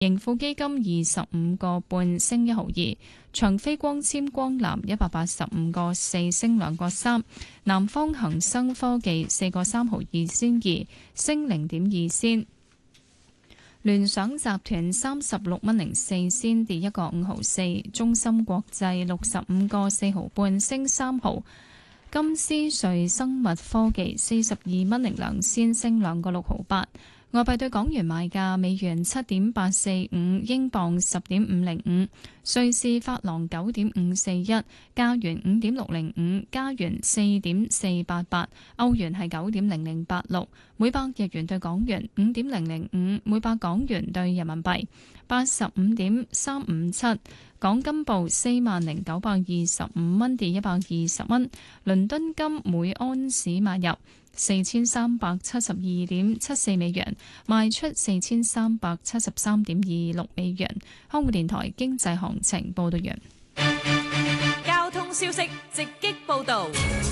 盈富基金25.5升1毫2，長飛光纖光纜185.4升2個3，南方恒生科技4.3毫2仙2升0.2仙。聯想集團36.04仙跌1.5毫4，中芯國際65.4毫半升3毫，金斯瑞生物科技42.02仙升2.6毫8。外幣對港元買價：美元7.845，英鎊10.505，瑞士法郎9.541，加元5.605，加元4.488，歐元係9.0086，每百日元對港元5.005，每百港元對人民幣85.357。港金報40,925蚊，跌120蚊。倫敦金每安士買入4372.74美元，賣出4373.26美元。香港電台經濟行情報道完。 交通消息直擊報道。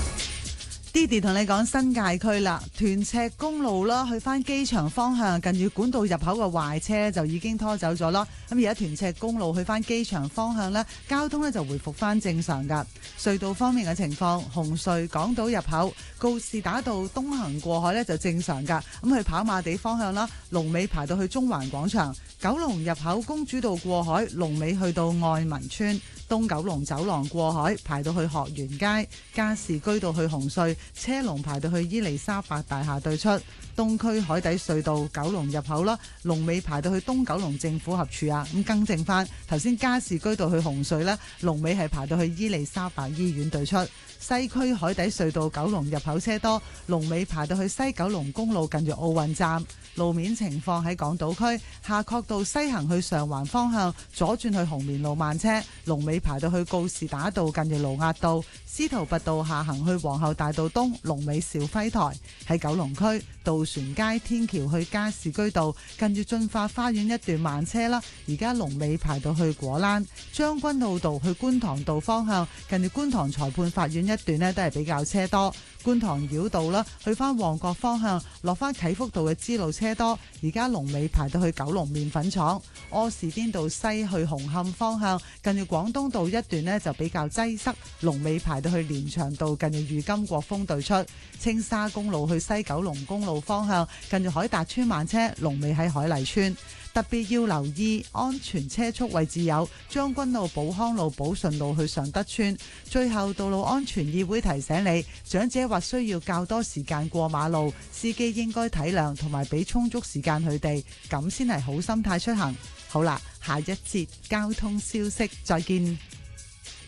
Didi 同你講新界區啦，屯赤公路啦，去翻機場方向，近住管道入口嘅壞車就已經拖走咗啦。咁而家屯赤公路去翻機場方向呢，交通呢就回復翻正常噶。隧道方面嘅情況，紅隧港島入口告士打道東行過海呢就正常噶。咁去跑馬地方向啦，龍尾排到去中環廣場。九龍入口公主道過海，龍尾去到愛民村。東九龍走廊過海排到去學園街，加士居道去紅隧車龍排到去伊利沙伯大廈對出。東區海底隧道九龍入口啦，龍尾排到去東九龍政府合署啊。咁更正翻頭先加士居道去紅隧呢，龍尾係排到去伊利沙伯醫院對出。西區海底隧道九龍入口車多，龍尾排到去西九龍公路近住奧運站。路面情況喺港島區夏慤道西行去上環方向，左轉去紅棉路慢車，龍尾排到去告士打道近住盧押道。司徒拔道下行去皇后大道東，龍尾兆輝台。喺九龍區渡船街天橋去加士居道近住駿發花園一段慢車啦，而家龍尾排到去果欄。將軍澳道去觀塘道方向近住觀塘裁判法院一段呢都係比較車多。觀塘繞道啦，去翻旺角方向落翻啟福道嘅支路車多，而家龍尾排到去九龍麵粉廠。柯士甸道西去紅磡方向近住廣東道一段呢就比較擠塞，龍尾排到去連翔道近住裕金國峰對出。青沙公路去西九龍公路方向近住海達村慢車，龍尾喺海麗村。特別要留意安全車速位置有將軍澳寶康路、寶順路去尚德村。最後，道路安全議會提醒你，長者或需要較多時間過馬路，司機應該體諒同埋俾充足時間佢哋，咁先係好心態出行。好啦，下一節交通消息再見。